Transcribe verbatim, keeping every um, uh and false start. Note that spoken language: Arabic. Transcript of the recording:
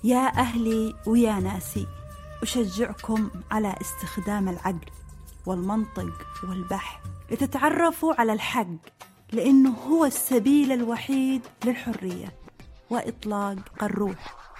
يا أهلي ويا ناسي، أشجعكم على استخدام العقل والمنطق والبحث لتتعرفوا على الحق، لأنه هو السبيل الوحيد للحرية وإطلاق الروح.